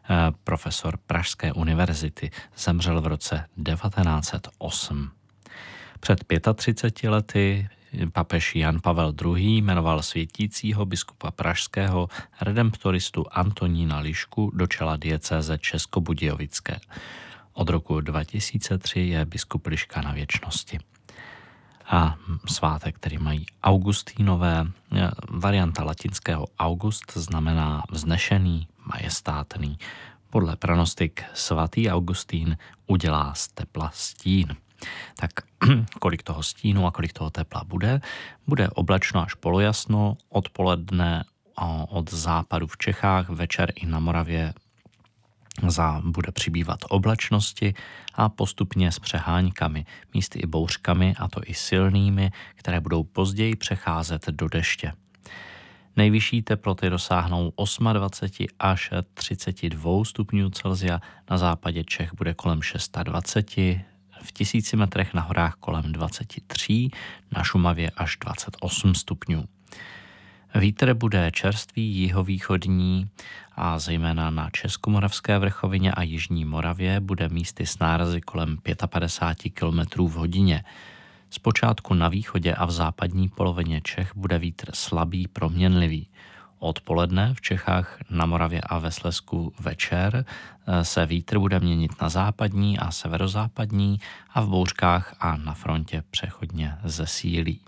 profesor Pražské univerzity, zemřel v roce 1908. Před 35 lety papež Jan Pavel II. Jmenoval světícího biskupa pražského redemptoristu Antonína Lišku do čela diecéze Českobudějovické. Od roku 2003 je biskup Liška na věčnosti. A svátek, který mají Augustínové, varianta latinského August znamená vznešený, majestátný. Podle pranostik svatý Augustín udělá z tepla stín. Tak kolik toho stínu a kolik toho tepla bude? Bude oblačno až polojasno, odpoledne od západu v Čechách, večer i na Moravě bude přibývat oblačnosti a postupně s přeháňkami, místy i bouřkami, a to i silnými, které budou později přecházet do deště. Nejvyšší teploty dosáhnou 28 až 32 stupňů Celsia, na západě Čech bude kolem 26, v 1000 metrech na horách kolem 23, na Šumavě až 28 stupňů. Vítr bude čerstvý jihovýchodní a zejména na Českomoravské vrchovině a Jižní Moravě bude místy s nárazy kolem 55 km v hodině. Zpočátku na východě a v západní polovině Čech bude vítr slabý, proměnlivý. Odpoledne v Čechách, na Moravě a ve Slezsku večer se vítr bude měnit na západní a severozápadní a v bouřkách a na frontě přechodně zesílí.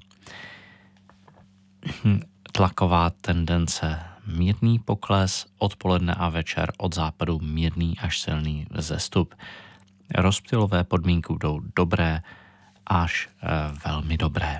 Tlaková tendence mírný pokles, odpoledne a večer od západu mírný až silný vzestup. Rozptylové podmínky budou dobré až velmi dobré.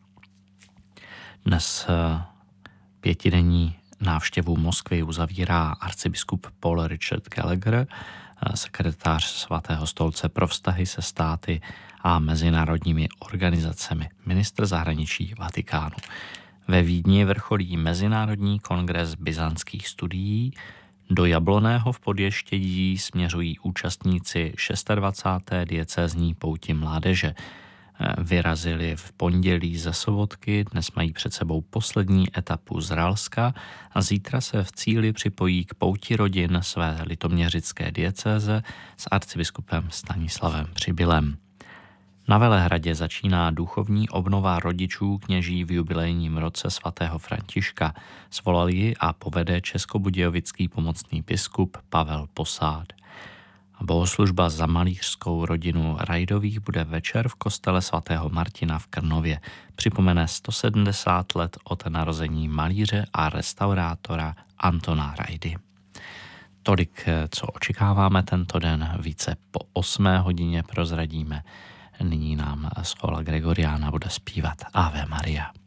Dnes pětidenní návštěvu Moskvy uzavírá arcibiskup Paul Richard Gallagher, sekretář Svatého stolce pro vztahy se státy a mezinárodními organizacemi, ministr zahraničí Vatikánu. Ve Vídni vrcholí Mezinárodní kongres byzantských studií. Do Jabloného v Podještědí směřují účastníci 26. diecézní pouti mládeže. Vyrazili v pondělí ze Sobotky, dnes mají před sebou poslední etapu z Ralska a zítra se v cíli připojí k pouti rodin své litoměřické diecéze s arcibiskupem Stanislavem Přibylem. Na Velehradě začíná duchovní obnova rodičů kněží v jubilejním roce svatého Františka. Svolal ji a povede českobudějovický pomocný biskup Pavel Posád. Bohoslužba za malířskou rodinu Rajdových bude večer v kostele svatého Martina v Krnově. Připomene 170 let od narození malíře a restaurátora Antona Rajdy. Tolik, co očekáváme tento den, více po 8 hodině prozradíme. Nyní nám Schola Gregoriána bude zpívat Ave Maria.